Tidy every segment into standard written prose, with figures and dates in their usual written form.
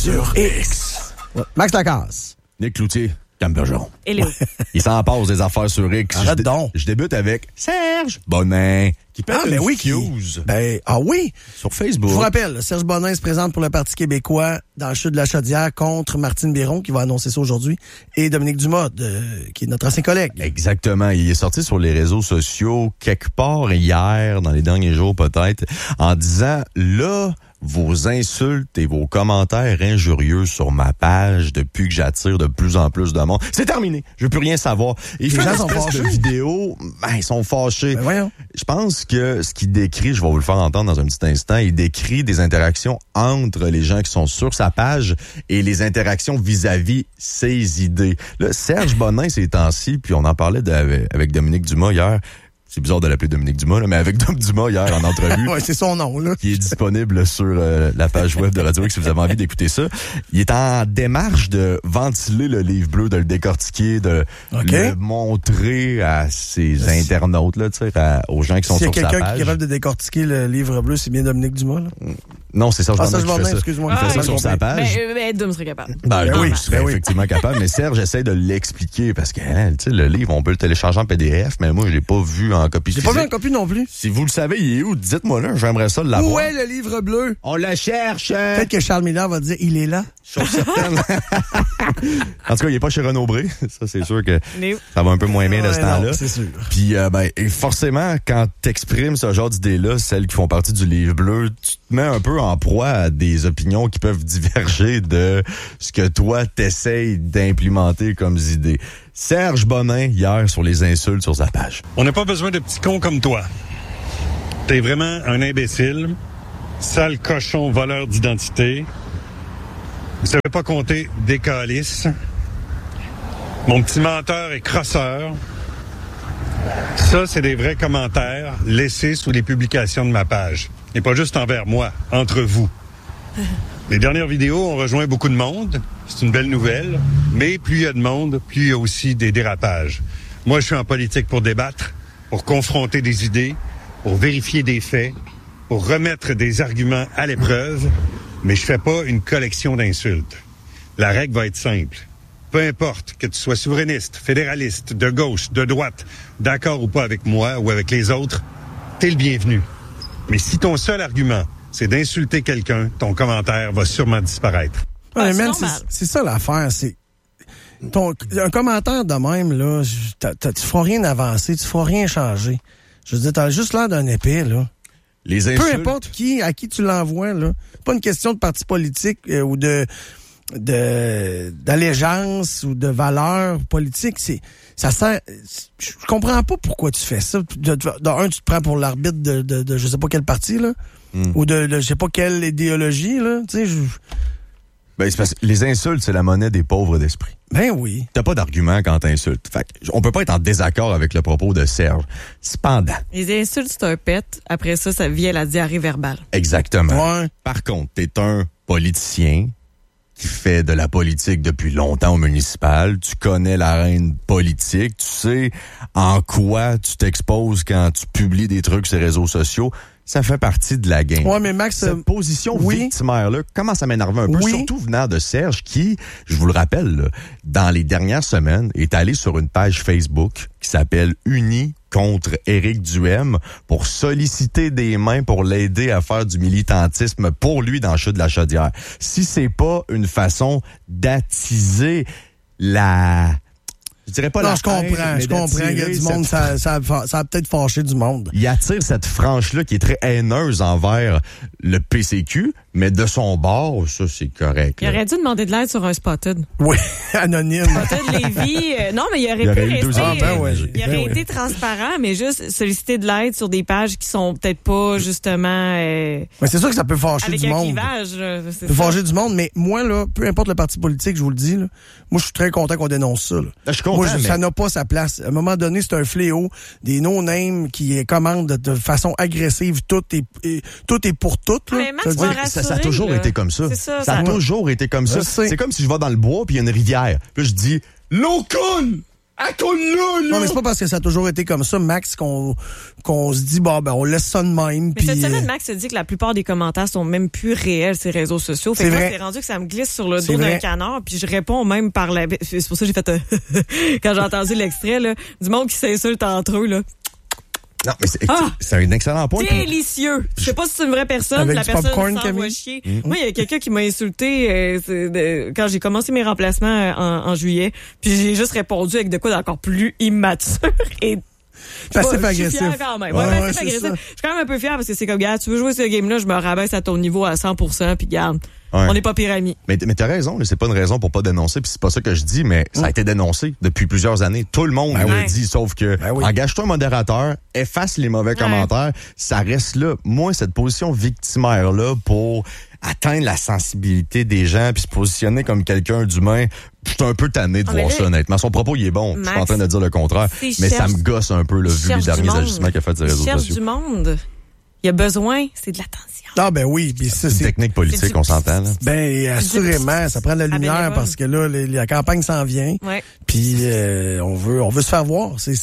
sur X. Max Lacasse. Nick Cloutier, Cam-Bergeron. Et Léo. Il s'en passe des affaires sur X. Arrête donc. Je débute avec Serge Bonin, qui pète une oui, fuse oui. sur Facebook. Je vous rappelle, Serge Bonin se présente pour le Parti québécois dans le chute de la Chaudière contre Martine Biron, qui va annoncer ça aujourd'hui, et Dominique Dumas, qui est notre ancien collègue. Exactement. Il est sorti sur les réseaux sociaux quelque part hier, dans les derniers jours peut-être, en disant, là, vos insultes et vos commentaires injurieux sur ma page depuis que j'attire de plus en plus de monde. C'est terminé. Je veux plus rien savoir. Et Les gens sont fâchés. de vidéos, ils sont fâchés. Ben voyons. Je pense que ce qu'il décrit, je vais vous le faire entendre dans un petit instant, il décrit des interactions entre les gens qui sont sur sa page et les interactions vis-à-vis ses idées. Là, Serge Bonin, ces temps-ci, puis on en parlait avec Dominique Dumas hier. C'est bizarre de l'appeler Dominique Dumas, là, mais avec Dom Dumas hier en entrevue. Ouais, c'est son nom, là. Qui est disponible sur la page web de Radio X si vous avez envie d'écouter ça. Il est en démarche de ventiler le livre bleu, de le décortiquer, de le montrer à ses internautes, là, tu sais, aux gens qui sont sur sa page. S'il y a quelqu'un qui est capable de décortiquer le livre bleu, c'est bien Dominique Dumas, là. Non, c'est Serge Bonin qui fait ça. Excuse-moi. Il fait ça sur sa page. Ben, Dom serait capable. Je serais effectivement capable, mais Serge essaie de l'expliquer parce que, tu sais, le livre, on peut le télécharger en PDF, mais moi, je l'ai pas vu en copie physique. J'ai pas vu en copie non plus. Si vous le savez, il est où? Dites-moi là, j'aimerais ça l'avoir. Où est le livre bleu? On le cherche! Peut-être que Charles Miller va dire, il est là. Chose certaine. En tout cas, il est pas chez Renaud Bré. Ça, c'est sûr que ça va un peu moins bien de ce temps-là. C'est sûr. Puis, et forcément, quand t'exprimes ce genre d'idées-là, celles qui font partie du livre bleu, tu te mets un peu en proie à des opinions qui peuvent diverger de ce que toi, t'essayes d'implémenter comme idées. Serge Bonin, hier, sur les insultes sur sa page. On n'a pas besoin de petits cons comme toi. T'es vraiment un imbécile, sale cochon voleur d'identité. Vous savez pas compter des calices. Mon petit menteur et crosseur. Ça, c'est des vrais commentaires laissés sous les publications de ma page. Et pas juste envers moi, entre vous. Les dernières vidéos ont rejoint beaucoup de monde. C'est une belle nouvelle. Mais plus il y a de monde, plus il y a aussi des dérapages. Moi, je suis en politique pour débattre, pour confronter des idées, pour vérifier des faits, pour remettre des arguments à l'épreuve. Mais je fais pas une collection d'insultes. La règle va être simple. Peu importe que tu sois souverainiste, fédéraliste, de gauche, de droite, d'accord ou pas avec moi ou avec les autres, t'es le bienvenu. Mais si ton seul argument, c'est d'insulter quelqu'un, ton commentaire va sûrement disparaître. Ouais, c'est ça l'affaire, c'est un commentaire de même, là, tu feras rien avancer, tu feras rien changer. Je veux dire, t'as juste l'air d'un épée, là. Les insultes... Peu importe à qui tu l'envoies, là. C'est pas une question de parti politique ou d'allégeance ou de valeur politique. Ça sert. Je comprends pas pourquoi tu fais ça. Tu te prends pour l'arbitre de je sais pas quel parti, là. Ou de je sais pas quelle idéologie, là. Tu sais, c'est parce que les insultes, c'est la monnaie des pauvres d'esprit. Ben oui. T'as pas d'argument quand t'insultes. Fait on peut pas être en désaccord avec le propos de Serge. Cependant. Les insultes, c'est un pet. Après ça, ça vient la diarrhée verbale. Exactement. Ouais. Par contre, t'es un politicien qui fait de la politique depuis longtemps au municipal. Tu connais l'arène politique. Tu sais en quoi tu t'exposes quand tu publies des trucs sur les réseaux sociaux. Ça fait partie de la game. Ouais, mais Max, cette position victimaire-là commence à m'énerver un peu, surtout venant de Serge qui, je vous le rappelle, là, dans les dernières semaines, est allé sur une page Facebook qui s'appelle Unis contre Éric Duhem pour solliciter des mains pour l'aider à faire du militantisme pour lui dans le chute de la Chaudière. Si c'est pas une façon d'attiser je dirais pas je comprends. Il y a du monde, ça a peut-être fâché du monde. Il attire cette frange-là qui est très haineuse envers le PCQ, mais de son bord, ça, c'est correct. Il aurait dû demander de l'aide sur un Spotted. Oui, anonyme. Spotted Lévis. Non, mais il aurait pu rester. Il aurait été transparent, mais juste solliciter de l'aide sur des pages qui sont peut-être pas, justement... mais c'est sûr que ça peut fâcher du monde. Avec un clivage. Ça peut fâcher du monde, mais moi, là, peu importe le parti politique, je vous le dis, là, moi, je suis très content qu'on dénonce ça. Là. Je suis content, ça n'a pas sa place. À un moment donné, c'est un fléau. Des no-names qui commandent de façon agressive. Tout est pour tout. Là. Mais Max, ça a toujours été comme ça. Ça a toujours été comme ça. C'est comme si je vais dans le bois puis il y a une rivière. Puis je dis, l'eau coule! Non, mais c'est pas parce que ça a toujours été comme ça, Max, qu'on se dit, on laisse ça de même. Mais cette semaine, Max a dit que la plupart des commentaires sont même plus réels, ces réseaux sociaux. Fait que moi, c'est rendu que ça me glisse sur le dos d'un canard, puis je réponds même par la... C'est pour ça que j'ai fait quand j'ai entendu l'extrait, là, du monde qui s'insulte entre eux, là. Non, mais c'est un excellent point. Délicieux. Je sais pas si c'est une vraie personne. Avec la personne s'envoie chier. Moi, il y a quelqu'un qui m'a insulté quand j'ai commencé mes remplacements en juillet. Puis j'ai juste répondu avec de quoi d'encore plus immature et passif-agressif. Je suis fière quand même. Ouais, passif-agressif. Je suis quand même un peu fière parce que c'est comme, gars, tu veux jouer ce game-là, je me rabaisse à ton niveau à 100%, puis garde. Ouais. On n'est pas pire amis. Mais t'as raison, c'est pas une raison pour pas dénoncer, puis c'est pas ça que je dis, mais ça a été dénoncé depuis plusieurs années. Tout le monde le dit, sauf que engage-toi un modérateur, efface les mauvais commentaires, ça reste là. Moi, cette position victimaire-là pour atteindre la sensibilité des gens puis se positionner comme quelqu'un d'humain, je suis un peu tanné de voir ça, honnêtement. Son propos, il est bon. Je suis pas en train de dire le contraire, mais ça me gosse un peu, vu les derniers ajustements qu'il a fait sur les réseaux sociaux. Du monde. Il y a besoin, c'est de l'attention. Ah, ben oui. Puis ça, c'est une technique politique, on s'entend, là. Ben, assurément, ça prend de la lumière parce que là, la campagne s'en vient. Ouais. Puis, on veut se faire voir. C'est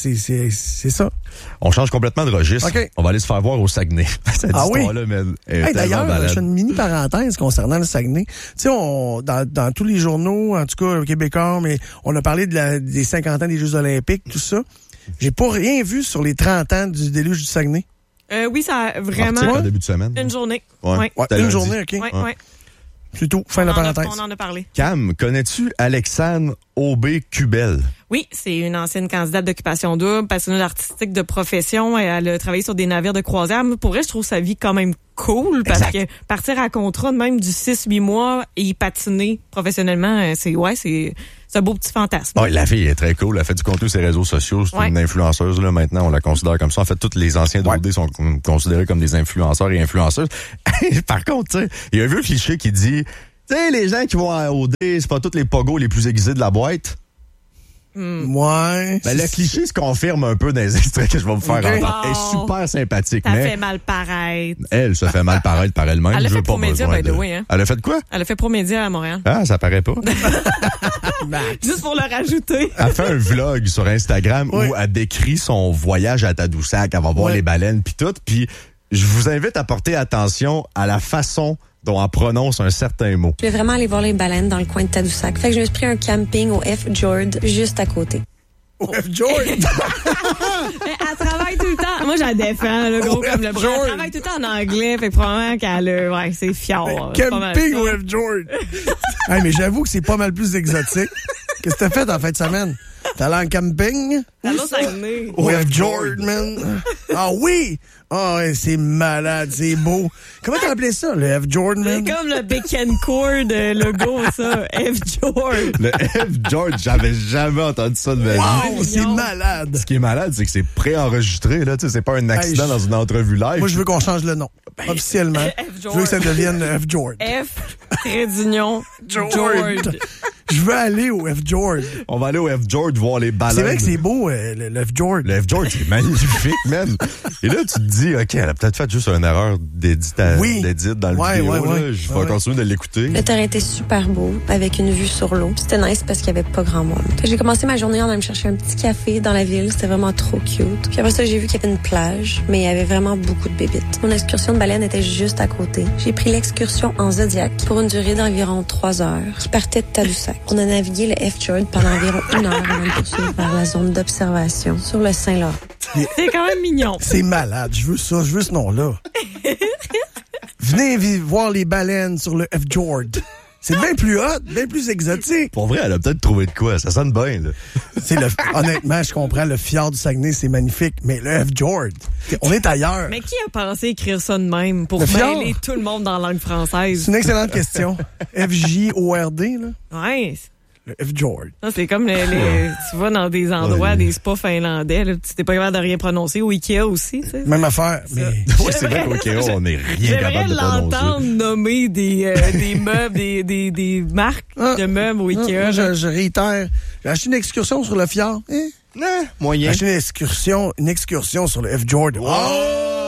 ça. On change complètement de registre. Okay. On va aller se faire voir au Saguenay. Cette histoire-là, mais d'ailleurs, je fais une mini parenthèse concernant le Saguenay. Tu sais, dans tous les journaux, en tout cas, québécois, mais on a parlé des 50 ans des Jeux olympiques, tout ça. J'ai pas rien vu sur les 30 ans du déluge du Saguenay. Oui, ça a vraiment... En début de semaine. Une journée. Ouais. Une journée, OK. Ouais. C'est tout. Fin de la parenthèse. On en a parlé. Cam, connais-tu Alexandre Aubé-Cubel? Oui, c'est une ancienne candidate d'occupation double, passionnée d'artistique de profession. Elle a travaillé sur des navires de croisière. Pour elle, je trouve sa vie quand même cool parce que partir à contrat de même du 6-8 mois et patiner professionnellement, c'est un beau petit fantasme. Ouais, la fille est très cool. Elle fait du contenu sur les réseaux sociaux. C'est une influenceuse, là. Maintenant, on la considère comme ça. En fait, tous les anciens d'OD sont considérés comme des influenceurs et influenceuses. Par contre, tu sais, il y a un vieux cliché qui dit, tu sais, les gens qui vont à OD, c'est pas tous les pogos les plus aiguisés de la boîte. Ouais. Ben, le cliché se confirme un peu dans les extraits que je vais vous faire entendre. Elle est super sympathique. Ça fait mal paraître. Elle se fait mal paraître par elle-même. Elle a fait Promédia, by the way, hein. Elle a fait quoi? Elle a fait Promédia à Montréal. Ah, ça paraît pas. Juste pour le rajouter. Elle fait un vlog sur Instagram où elle décrit son voyage à Tadoussac. Elle va voir les baleines puis tout. Puis je vous invite à porter attention à la façon dont on prononce un certain mot. Je vais vraiment aller voir les baleines dans le coin de Tadoussac. Fait que je me suis pris un camping au F. Jord, juste à côté. Au F. Jord? Elle travaille tout le temps. Moi, je la défends, le gros comme le bras. Elle travaille tout le temps en anglais. Fait que probablement qu'elle a... Ouais, c'est fiard. Camping au F. Jord. Hey, mais j'avoue que c'est pas mal plus exotique. Qu'est-ce que t'as fait en fin de semaine? T'es allé en camping? Au F. Jord, man. Ah oui! Ah ouais, c'est malade, c'est beau. Comment t'as appelé ça, le F. Jord, man? C'est comme le Becancourt de logo, ça. F. Jord. Le F. Jord, j'avais jamais entendu ça de ma vie. Wow, c'est malade. Ce qui est malade, c'est que c'est préenregistré, là. Tu sais, c'est pas un accident dans une entrevue live. Moi, je veux qu'on change le nom. Officiellement. F. Jord. Je veux que ça devienne le F. Jord. F. Trait d'union. Jord. Je veux aller au F. Jord. On va aller au F. Jord voir les baleines. C'est vrai que c'est beau, le F. Jord. Le F. Jord, c'est magnifique, man. Et là, tu te dis, OK, elle a peut-être fait juste une erreur d'édit dans le vidéo. Là. Je vais continuer de l'écouter. Le terrain était super beau, avec une vue sur l'eau. C'était nice parce qu'il y avait pas grand monde. J'ai commencé ma journée en allant me chercher un petit café dans la ville. C'était vraiment trop cute. Puis après ça, j'ai vu qu'il y avait une plage, mais il y avait vraiment beaucoup de bébites. Mon excursion de baleine était juste à côté. J'ai pris l'excursion en Zodiac pour une durée d'environ 3 heures, qui partait de Tadoussac. On a navigué le F. Jord pendant environ 1 heure avant de poursuivre vers la zone d'observation sur le Saint-Laurent. C'est quand même mignon. C'est malade. Je veux ça. Je veux ce nom-là. Venez voir les baleines sur le F. Jord. C'est bien plus hot, bien plus exotique. Pour vrai, elle a peut-être trouvé de quoi. Ça sonne bien, là. Honnêtement, je comprends, le fjord du Saguenay, c'est magnifique, mais le F. Jord, on est ailleurs. Mais qui a pensé écrire ça de même pour mêler tout le monde dans la langue française? C'est une excellente question. F-J-O-R-D, là. Ouais. Le F. Jord. C'est comme tu vas dans des endroits, des spas finlandais, là, tu t'es pas capable de rien prononcer. Au Ikea aussi, tu sais. Même affaire, mais... Ouais, c'est vrai qu'au Ikea, on n'est rien capable de prononcer. J'aimerais l'entendre nommer des meubles, des marques de meubles au Ikea. Je réitère. J'ai acheté une excursion sur le fjord. Moyen. J'ai acheté une excursion sur le F. Jord. Oh!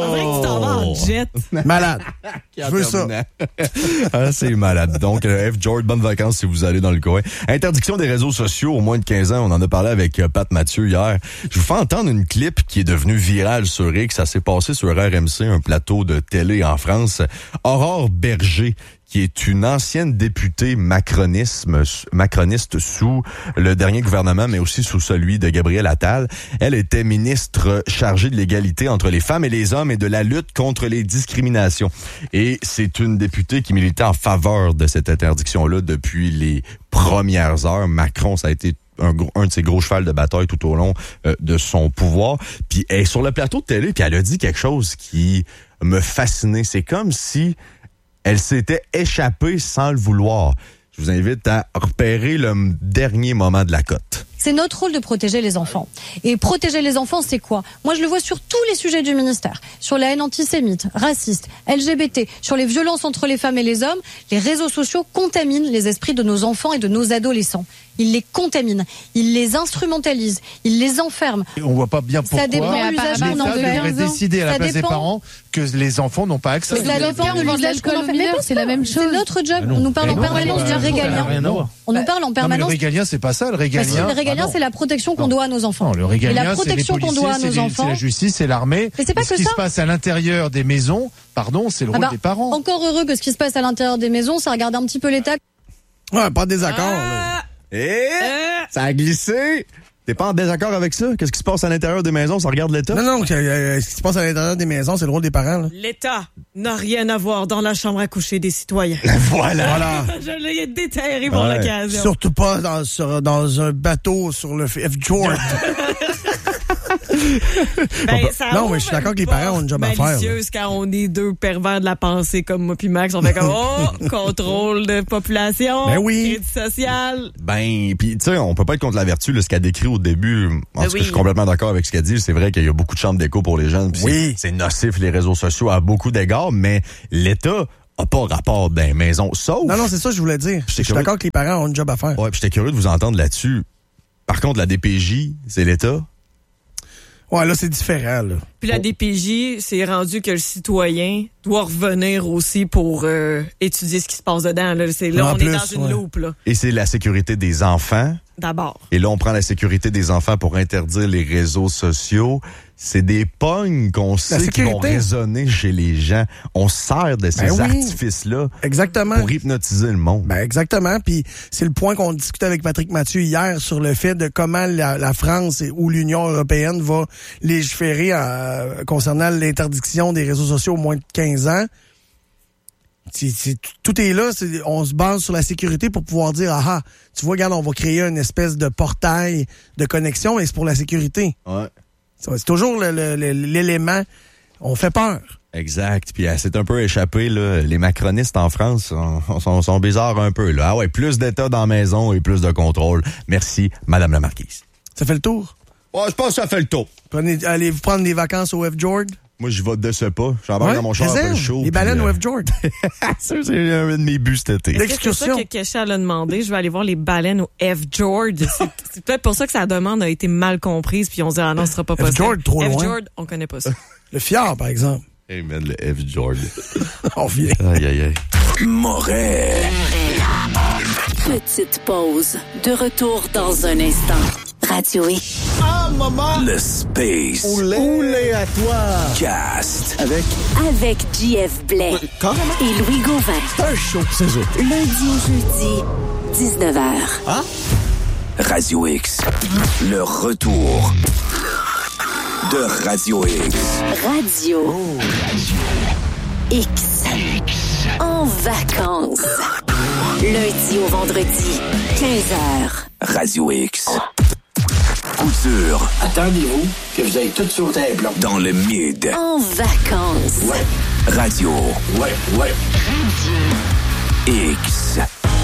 On dirait que tu t'en vas en jet. Malade. Je veux ça. Ah, c'est malade. Donc, F. George, bonnes vacances si vous allez dans le coin. Interdiction des réseaux sociaux au moins de 15 ans. On en a parlé avec Pat Mathieu hier. Je vous fais entendre une clip qui est devenue virale sur X. Ça s'est passé sur RMC, un plateau de télé en France. Aurore Berger, qui est une ancienne députée macroniste sous le dernier gouvernement, mais aussi sous celui de Gabriel Attal. Elle était ministre chargée de l'égalité entre les femmes et les hommes et de la lutte contre les discriminations. Et c'est une députée qui militait en faveur de cette interdiction-là depuis les premières heures. Macron, ça a été un de ses gros chevals de bataille tout au long de son pouvoir. Puis elle est sur le plateau de télé, puis elle a dit quelque chose qui me fascinait. C'est comme si elle s'était échappée sans le vouloir. Je vous invite à repérer le dernier moment de la cote. C'est notre rôle de protéger les enfants. Et protéger les enfants, c'est quoi? Moi, je le vois sur tous les sujets du ministère. Sur la haine antisémite, raciste, LGBT, sur les violences entre les femmes et les hommes. Les réseaux sociaux contaminent les esprits de nos enfants et de nos adolescents. Ils les contaminent, ils les instrumentalisent, ils les enferment. On voit pas bien pourquoi ça dépend de l'usage qu'on en l'État devrait décider à la place des parents que les enfants n'ont pas accès. Ça dépend de l'usage qu'on en fait. Mais c'est la même chose. C'est notre job. On nous parle en permanence du régalien. On nous parle en permanence. Le régalien, c'est pas ça. Le régalien, c'est la protection qu'on doit à nos enfants. Non, le régalien, la protection qu'on doit à nos enfants, c'est la justice, c'est l'armée. Mais c'est pas que ça. Ce qui se passe à l'intérieur des maisons, c'est le rôle des parents. Encore heureux que ce qui se passe à l'intérieur des maisons, ça regarde un petit peu l'État. Ouais, pas de désaccord. Là. Ça a glissé. T'es pas en désaccord avec ça? Qu'est-ce qui se passe à l'intérieur des maisons? Ça regarde l'État? Non, ce qui se passe à l'intérieur des maisons, c'est le rôle des parents. Là. L'État n'a rien à voir dans la chambre à coucher des citoyens. Voilà. Je l'ai déterré pour l'occasion. Surtout pas dans un bateau sur le F. George. Non, mais je suis d'accord que les parents ont une job à faire. Malicieuse quand on est deux pervers de la pensée comme moi puis Max, on fait comme contrôle de population, crédit social. Puis tu sais, on peut pas être contre la vertu, là, ce qu'elle décrit au début. En tout cas, je suis complètement d'accord avec ce qu'elle dit. C'est vrai qu'il y a beaucoup de chambres d'écho pour les jeunes. C'est nocif les réseaux sociaux à beaucoup d'égards, mais l'État a pas rapport dans les maisons. Sauf. Non, c'est ça que je voulais dire. Je suis d'accord que les parents ont une job à faire. Ouais, puis j'étais curieux de vous entendre là-dessus. Par contre, la DPJ, c'est l'État. Ouais, là, c'est différent, là. Puis la DPJ, c'est rendu que le citoyen doit revenir aussi pour étudier ce qui se passe dedans. Là, on est dans une loupe, là. Et c'est la sécurité des enfants. D'abord. Et là, on prend la sécurité des enfants pour interdire les réseaux sociaux. C'est des pognes qu'on sait qui vont résonner chez les gens. On sert de ces artifices-là. Exactement. Pour hypnotiser le monde. Exactement. Puis c'est le point qu'on discutait avec Patrick Mathieu hier sur le fait de comment la France ou l'Union européenne va légiférer concernant l'interdiction des réseaux sociaux au moins de 15 ans. Tout est là, on se base sur la sécurité pour pouvoir dire, tu vois, regarde, on va créer une espèce de portail de connexion, mais c'est pour la sécurité. Ouais. C'est toujours l'élément, on fait peur. Exact, puis c'est un peu échappé, là. Les macronistes en France sont bizarres un peu, là. Ah ouais, plus d'État dans la maison et plus de contrôle. Merci, Madame la Marquise. Ça fait le tour? Ouais, je pense que ça fait le tour. Allez-vous prendre des vacances au F. George? Moi, je vais de ce pas. J'embarque dans mon char un peu chaud. Les baleines au F. George. Ça, c'est un de mes buts cet été. C'est ça que Kesha a demandé. Je vais aller voir les baleines au F. George. C'est peut-être pour ça que sa demande a été mal comprise. Puis on se dit, non, ce sera pas possible. F. George, trop loin. F. George, on connaît pas ça. Le fjord, par exemple. Hey man, le F. George. On vient. Aïe. Moret. Petite pause. De retour dans un instant. Radio X. Maman. Le Space. Oulé à toi. Cast. Avec JF Blais. Et Louis Gauvin. Un show, c'est ça. Lundi au jeudi, 19h. Radio X. Le retour de Radio X. Radio X. En vacances. Lundi au vendredi, 15h. Radio X. Couture. Attendez-vous que vous ayez tout sauté un plomb. Dans le mid. En vacances. Ouais. Radio. Ouais. Radio X.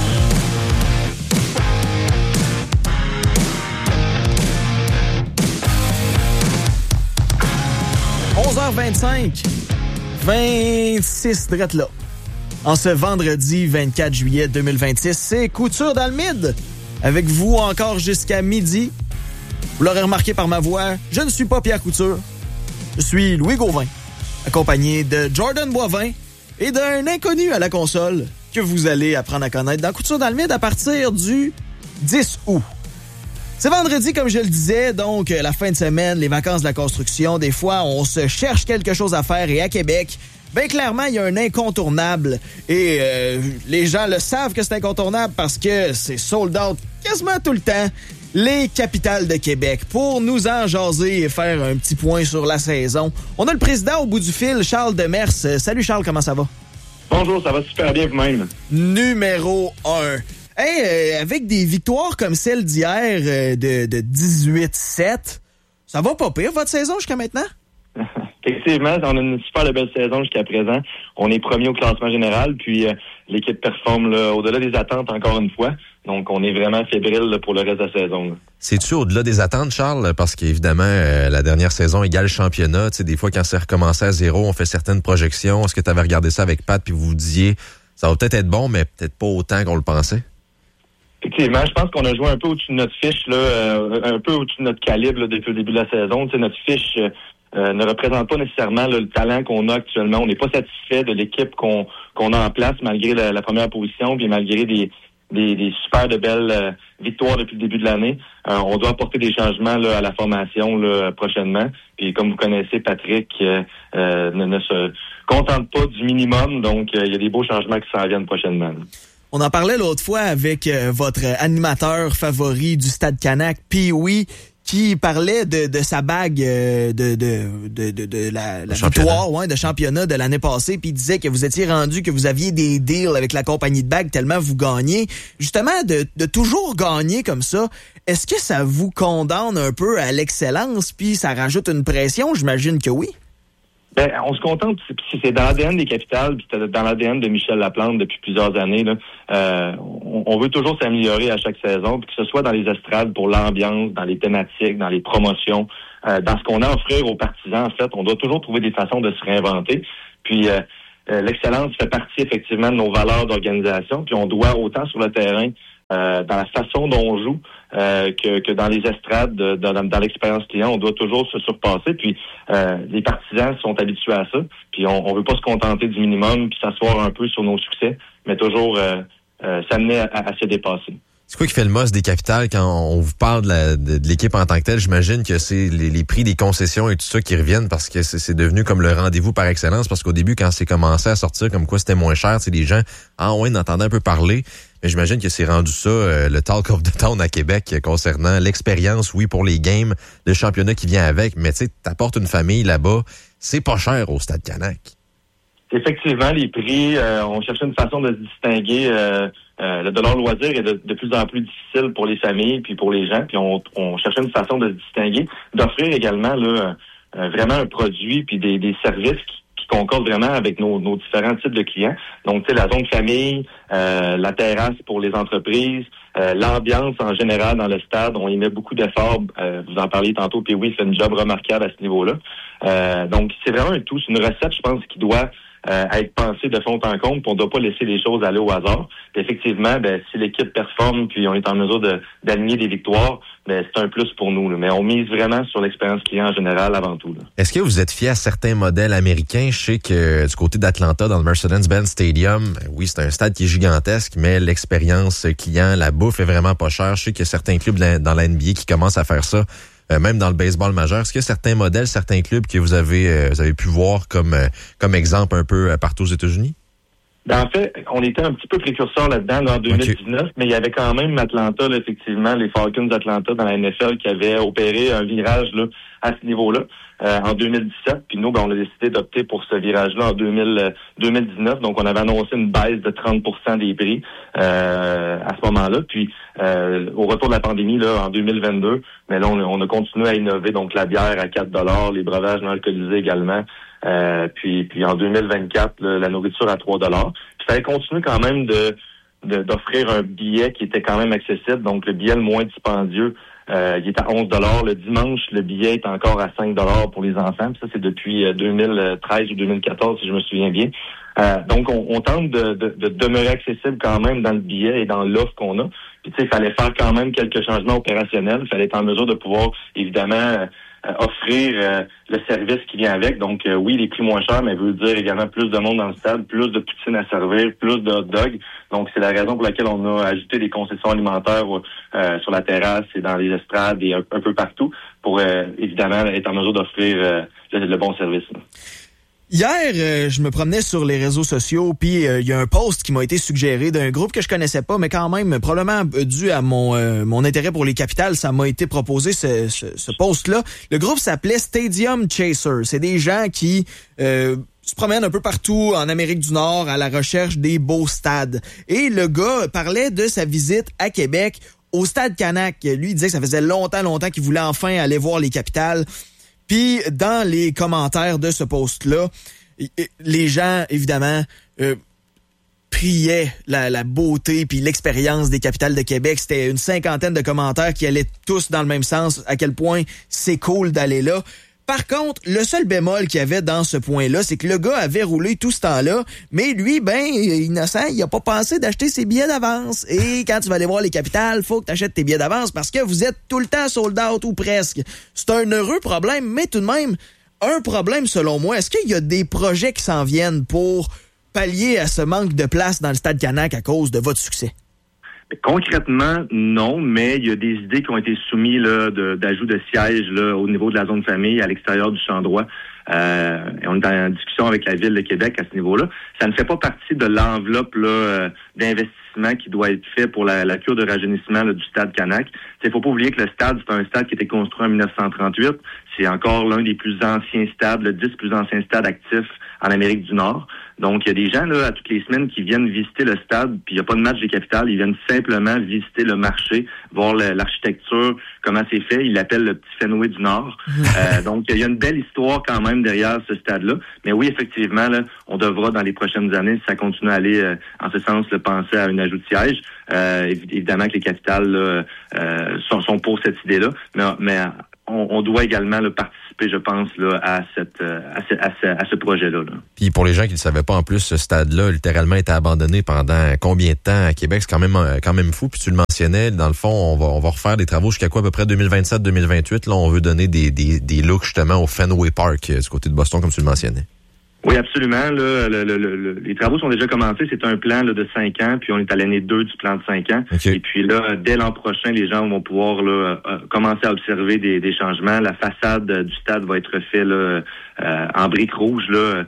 h 26 drette là. En ce vendredi 24 juillet 2026, c'est Couture dans le mid. Avec vous encore jusqu'à midi. Vous l'aurez remarqué par ma voix, je ne suis pas Pierre Couture. Je suis Louis Gauvin. accompagné de Jordan Boivin et d'un inconnu à la console que vous allez apprendre à connaître dans Couture dans le Mid à partir du 10 août. C'est vendredi, comme je le disais, donc la fin de semaine, les vacances de la construction. Des fois, on se cherche quelque chose à faire et à Québec, bien clairement, il y a un incontournable. Et les gens le savent que c'est incontournable parce que c'est sold out quasiment tout le temps. Les capitales de Québec. Pour nous en jaser et faire un petit point sur la saison, on a le président au bout du fil, Charles Demers. Salut Charles, comment ça va? Bonjour, ça va super bien vous-même. Numéro 1. Hey, avec des victoires comme celle d'hier de 18-7, ça va pas pire votre saison jusqu'à maintenant? Effectivement, on a une super belle saison jusqu'à présent. On est premier au classement général, puis l'équipe performe là, au-delà des attentes encore une fois. Donc, on est vraiment fébrile là, pour le reste de la saison. Là. C'est-tu au-delà des attentes, Charles? Parce qu'évidemment, la dernière saison égale championnat. Tu sais, des fois, quand c'est recommencé à zéro, on fait certaines projections. Est-ce que tu avais regardé ça avec Pat puis vous vous disiez, ça va peut-être être bon, mais peut-être pas autant qu'on le pensait? Effectivement, je pense qu'on a joué un peu au-dessus de notre fiche, là, un peu au-dessus de notre calibre là, depuis le début de la saison. Tu sais, notre fiche ne représente pas nécessairement là, le talent qu'on a actuellement. On n'est pas satisfait de l'équipe qu'on a en place malgré la première position, puis malgré des super de belles victoires depuis le début de l'année. On doit apporter des changements là, à la formation là, prochainement. Puis comme vous connaissez, Patrick ne se contente pas du minimum, donc il y a des beaux changements qui s'en viennent prochainement. Là. On en parlait l'autre fois avec votre animateur favori du Stade Canac, Pee-Wee, qui parlait de sa bague de la victoire de championnat de l'année passée, puis il disait que vous étiez rendu, que vous aviez des deals avec la compagnie de bagues tellement vous gagnez. Justement, de toujours gagner comme ça, est-ce que ça vous condamne un peu à l'excellence, puis ça rajoute une pression? J'imagine que oui. Ben, on se contente, si c'est dans l'ADN des capitales, puis c'est dans l'ADN de Michel Laplante depuis plusieurs années, là, on veut toujours s'améliorer à chaque saison, puis que ce soit dans les estrades pour l'ambiance, dans les thématiques, dans les promotions, dans ce qu'on a à offrir aux partisans, en fait, on doit toujours trouver des façons de se réinventer. Puis l'excellence fait partie effectivement de nos valeurs d'organisation, puis on doit autant sur le terrain, dans la façon dont on joue, que dans les estrades, dans l'expérience client, on doit toujours se surpasser. Puis les partisans sont habitués à ça. Puis on veut pas se contenter du minimum puis s'asseoir un peu sur nos succès, mais toujours s'amener à se dépasser. C'est quoi qui fait le must des capitales quand on vous parle de l'équipe en tant que telle? J'imagine que c'est les prix des concessions et tout ça qui reviennent parce que c'est devenu comme le rendez-vous par excellence. Parce qu'au début, quand c'est commencé à sortir comme quoi c'était moins cher, les gens, on entendait un peu parler. Mais j'imagine que c'est rendu ça, le talk of the town à Québec concernant l'expérience, oui, pour les games, le championnat qui vient avec. Mais tu sais, t'apportes une famille là-bas, c'est pas cher au Stade Canac. Effectivement, les prix, on cherchait une façon de se distinguer. Le dollar loisir est de plus en plus difficile pour les familles puis pour les gens. Puis on cherchait une façon de se distinguer, d'offrir également là vraiment un produit puis des services qui concordent vraiment avec nos différents types de clients. Donc, tu sais, la zone famille, la terrasse pour les entreprises, l'ambiance en général dans le stade, on y met beaucoup d'efforts. Vous en parliez tantôt, puis oui, fait un job remarquable à ce niveau-là. Donc, c'est vraiment un tout. C'est une recette, je pense, qui doit être pensée de fond en comble, puis on ne doit pas laisser les choses aller au hasard. Puis effectivement, si l'équipe performe, puis on est en mesure d'aligner des victoires, c'est un plus pour nous. Là. Mais on mise vraiment sur l'expérience client en général avant tout. Là. Est-ce que vous êtes fiers à certains modèles américains? Je sais que du côté d'Atlanta, dans le Mercedes-Benz Stadium, oui, c'est un stade qui est gigantesque, mais l'expérience client, la bouffe est vraiment pas chère. Je sais qu'il y a certains clubs dans la NBA qui commencent à faire ça. Même dans le baseball majeur. Est-ce qu'il y a certains modèles, certains clubs que vous avez pu voir comme exemple un peu partout aux États-Unis? En fait, on était un petit peu précurseurs là-dedans en 2019, mais il y avait quand même Atlanta, là, effectivement, les Falcons d'Atlanta dans la NFL qui avaient opéré un virage là, à ce niveau-là en 2017. Puis nous, on a décidé d'opter pour ce virage-là en 2019. Donc, on avait annoncé une baisse de 30% des prix à ce moment-là. Puis, au retour de la pandémie, là, en 2022, mais là, on a continué à innover. Donc, la bière à 4 $, les breuvages non alcoolisés également. Puis en 2024, la nourriture à 3 $. Il fallait continuer quand même d'offrir un billet qui était quand même accessible. Donc, le billet le moins dispendieux, il est à 11 $. Le dimanche, le billet est encore à 5 $ pour les enfants. Puis ça, c'est depuis 2013 ou 2014, si je me souviens bien. Donc, on tente de demeurer accessible quand même dans le billet et dans l'offre qu'on a. Puis, tu sais, il fallait faire quand même quelques changements opérationnels. Il fallait être en mesure de pouvoir, évidemment, offrir le service qui vient avec. Donc, oui, les prix moins chers, mais veut dire également plus de monde dans le stade, plus de poutine à servir, plus de hot dogs. Donc, c'est la raison pour laquelle on a ajouté des concessions alimentaires sur la terrasse et dans les estrades et un peu partout pour, évidemment, être en mesure d'offrir le bon service. Hier, je me promenais sur les réseaux sociaux, puis il y a un post qui m'a été suggéré d'un groupe que je connaissais pas, mais quand même, probablement dû à mon intérêt pour les capitales, ça m'a été proposé ce post-là. Le groupe s'appelait Stadium Chaser. C'est des gens qui se promènent un peu partout en Amérique du Nord à la recherche des beaux stades. Et le gars parlait de sa visite à Québec au Stade Canac. Lui, il disait que ça faisait longtemps qu'il voulait enfin aller voir les capitales. Puis, dans les commentaires de ce post-là, les gens, évidemment, priaient la beauté puis l'expérience des capitales de Québec. C'était une 50aine de commentaires qui allaient tous dans le même sens, à quel point c'est cool d'aller là. Par contre, le seul bémol qu'il y avait dans ce point-là, c'est que le gars avait roulé tout ce temps-là, mais lui, innocent, il a pas pensé d'acheter ses billets d'avance. Et quand tu vas aller voir les capitales, faut que tu achètes tes billets d'avance parce que vous êtes tout le temps sold out ou presque. C'est un heureux problème, mais tout de même, un problème selon moi. Est-ce qu'il y a des projets qui s'en viennent pour pallier à ce manque de place dans le Stade Canac à cause de votre succès? Concrètement, non, mais il y a des idées qui ont été soumises là, d'ajout de sièges là, au niveau de la zone famille à l'extérieur du champ droit. Et on est en discussion avec la Ville de Québec à ce niveau-là. Ça ne fait pas partie de l'enveloppe là, d'investissement qui doit être fait pour la cure de rajeunissement là, du Stade Canac. Il ne faut pas oublier que le stade, c'est un stade qui a été construit en 1938. C'est encore l'un des plus anciens stades, le 10 plus anciens stades actifs en Amérique du Nord. Donc, il y a des gens, là, à toutes les semaines qui viennent visiter le stade, puis il n'y a pas de match des capitales, ils viennent simplement visiter le marché, voir l'architecture, comment c'est fait. Ils l'appellent le petit Fenway du Nord. Donc, il y a une belle histoire quand même derrière ce stade-là. Mais oui, effectivement, là, on devra, dans les prochaines années, si ça continue à aller en ce sens, penser à un ajout de siège. Évidemment que les capitales là, sont pour cette idée-là, mais on doit également participer, je pense, là, à ce projet-là. Là. Puis pour les gens qui ne savaient pas, en plus, ce stade-là, littéralement, été abandonné pendant combien de temps à Québec? C'est quand même fou. Puis tu le mentionnais, dans le fond, on va refaire des travaux jusqu'à quoi? À peu près 2027-2028. Là, on veut donner des looks, justement, au Fenway Park, du côté de Boston, comme tu le mentionnais. Oui, absolument. Là, les travaux sont déjà commencés. C'est un plan là, de 5 ans, puis on est à l'année 2 du plan de 5 ans. Okay. Et puis là, dès l'an prochain, les gens vont pouvoir là, commencer à observer des changements. La façade du stade va être faite là, en briques rouges. Là,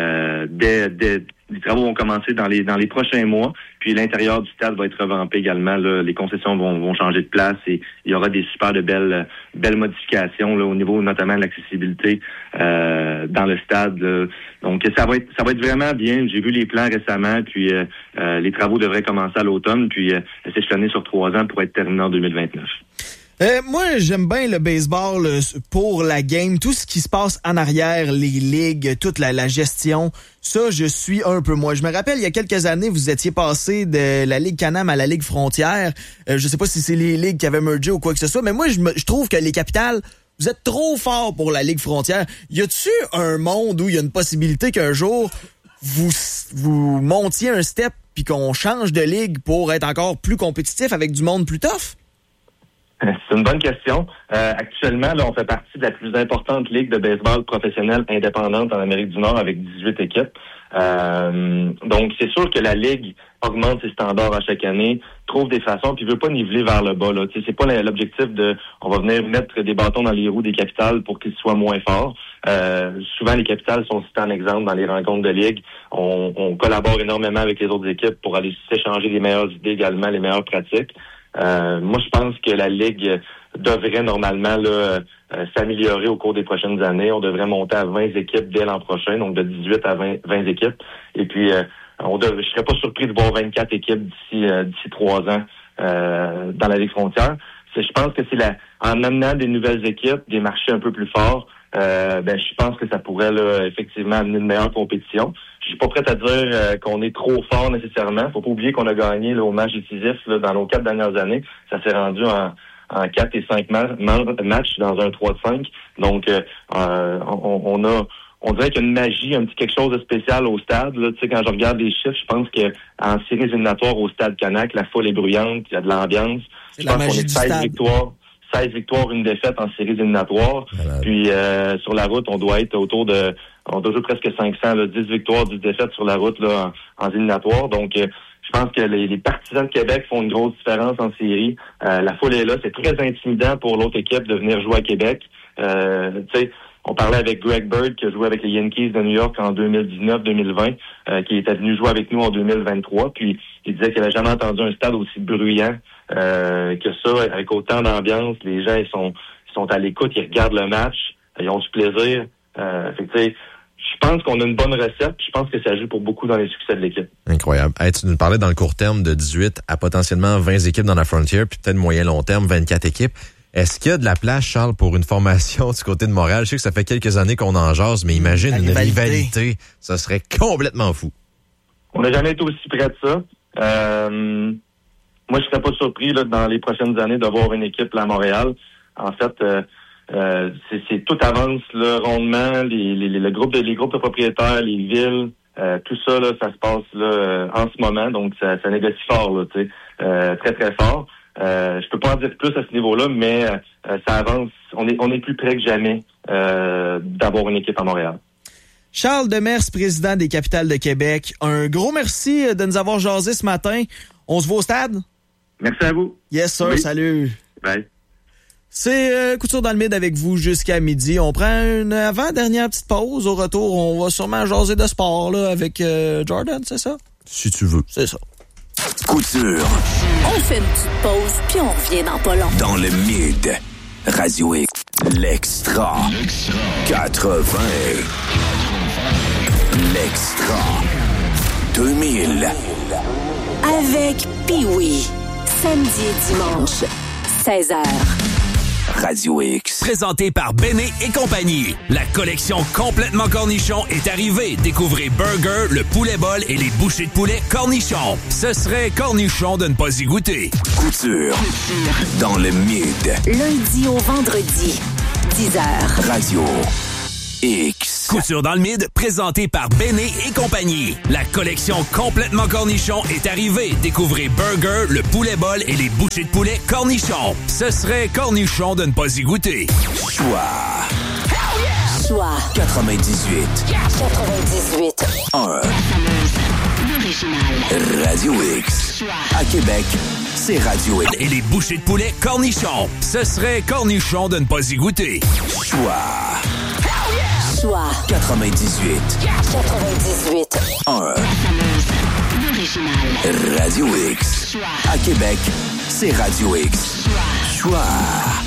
les travaux vont commencer dans les prochains mois. Puis l'intérieur du stade va être revampé également. Là, les concessions vont changer de place et il y aura des super de belles modifications là, au niveau notamment de l'accessibilité dans le stade. Là. Donc ça va être vraiment bien. J'ai vu les plans récemment. Puis les travaux devraient commencer à l'automne. Puis s'échelonner sur 3 ans pour être terminé en 2029. Moi, j'aime bien le baseball pour la game, tout ce qui se passe en arrière, les ligues, toute la gestion. Ça, je suis un peu moi. Je me rappelle, il y a quelques années, vous étiez passé de la Ligue Canam à la Ligue Frontière. Je sais pas si c'est les ligues qui avaient mergé ou quoi que ce soit, mais moi, je trouve que les capitales, vous êtes trop forts pour la Ligue Frontière. Y a-tu un monde où il y a une possibilité qu'un jour, vous montiez un step puis qu'on change de ligue pour être encore plus compétitif avec du monde plus tough? C'est une bonne question. Actuellement, là, on fait partie de la plus importante ligue de baseball professionnelle indépendante en Amérique du Nord avec 18 équipes. Donc, c'est sûr que la ligue augmente ses standards à chaque année, trouve des façons, puis veut pas niveler vers le bas. Là. C'est pas l'objectif de on va venir mettre des bâtons dans les roues des capitales pour qu'ils soient moins forts. Souvent, les capitales sont cités en exemple dans les rencontres de ligue. On collabore énormément avec les autres équipes pour aller s'échanger les meilleures idées également, les meilleures pratiques. Moi, je pense que la Ligue devrait normalement là, s'améliorer au cours des prochaines années. On devrait monter à 20 équipes dès l'an prochain, donc de 18 à 20 équipes. Et puis, je serais pas surpris de voir 24 équipes d'ici 3 ans dans la Ligue Frontière. Je pense que c'est en amenant des nouvelles équipes, des marchés un peu plus forts, je pense que ça pourrait là, effectivement amener une meilleure compétition. Je suis pas prêt à dire qu'on est trop fort nécessairement. Faut pas oublier qu'on a gagné là, au match décisif là, dans nos 4 dernières années. Ça s'est rendu en 4 et 5 matchs dans un 3-5. Donc on dirait qu'il y a une magie, un petit quelque chose de spécial au stade. Là, tu sais, quand je regarde les chiffres, je pense que en séries éliminatoires au Stade Canac, la foule est bruyante, il y a de l'ambiance. Je pense qu'on est 16 victoires. 16 victoires, 1 défaite en séries éliminatoires. Puis sur la route, on doit être on doit jouer presque 500, là, 10 victoires, 10 défaites sur la route là, en éliminatoire. Donc, je pense que les partisans de Québec font une grosse différence en série. La foule est là. C'est très intimidant pour l'autre équipe de venir jouer à Québec. Tu sais, on parlait avec Greg Bird, qui a joué avec les Yankees de New York en 2019-2020, qui était venu jouer avec nous en 2023. Puis, il disait qu'il n'avait jamais entendu un stade aussi bruyant que ça, avec autant d'ambiance. Les gens, ils sont à l'écoute, ils regardent le match, ils ont du plaisir. Fait que, tu sais, je pense qu'on a une bonne recette. Je pense que ça joue pour beaucoup dans les succès de l'équipe. Incroyable. Hey, tu nous parlais dans le court terme de 18 à potentiellement 20 équipes dans la Frontier, puis peut-être moyen-long terme, 24 équipes. Est-ce qu'il y a de la place, Charles, pour une formation du côté de Montréal? Je sais que ça fait quelques années qu'on en jase, mais imagine une rivalité. Ça serait complètement fou. On n'a jamais été aussi près de ça. Moi, je serais pas surpris là, dans les prochaines années de voir une équipe là, à Montréal. En fait, c'est tout avance là, rondement, les groupes de propriétaires, les villes, tout ça là, ça se passe là en ce moment, donc ça négocie fort là, tu sais, très très fort. Je peux pas en dire plus à ce niveau-là, mais ça avance. On est plus près que jamais d'avoir une équipe à Montréal. Charles Demers, président des Capitales de Québec, un gros merci de nous avoir jasé ce matin. On se voit au stade? Merci à vous. Yes, sir. Oui. Salut. Bye. C'est Couture dans le mid avec vous jusqu'à midi. On prend une avant-dernière petite pause. Au retour, on va sûrement jaser de sport là, avec Jordan, c'est ça? Si tu veux. C'est ça. Couture. On fait une petite pause, puis on revient dans pas long. Dans le mid, Radio X, l'extra. 80. L'extra. 2000. Avec Pee-Wee. Samedi et dimanche, 16h. Radio X. Présenté par Béné et compagnie. La collection complètement cornichon est arrivée. Découvrez Burger, le poulet bol et les bouchées de poulet cornichon. Ce serait cornichon de ne pas y goûter. Couture. Dans le mid. Lundi au vendredi, 10h. Radio X. Couture dans le mid, présenté par Béné et compagnie. La collection complètement cornichon est arrivée. Découvrez Burger, le poulet bol et les bouchées de poulet cornichon. Ce serait cornichon de ne pas y goûter. Choix. Choix. 98. 98. 1. Radio X. À Québec, c'est Radio X. Et les bouchées de poulet cornichon. Ce serait cornichon de ne pas y goûter. Choix. Choix. 98. 98. 1. Radio X. À Québec, c'est Radio X. Choix.